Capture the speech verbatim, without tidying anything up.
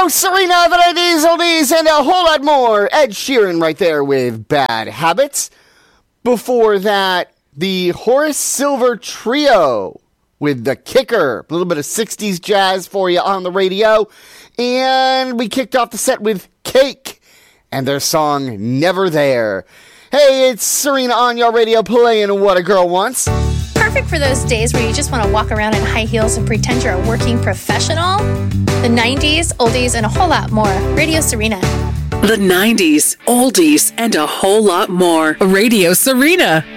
Radio Serena, the nineties, oldies, and a whole lot more. Ed Sheeran right there with Bad Habits. Before that, the Horace Silver Trio with The Kicker. A little bit of sixties jazz for you on the radio. And we kicked off the set with Cake and their song Never There. Hey, it's Serena on your radio playing What a Girl Wants. Perfect for those days where you just want to walk around in high heels and pretend you're a working professional. The nineties, oldies, and a whole lot more. Radio Serena. The nineties, oldies, and a whole lot more. Radio Serena.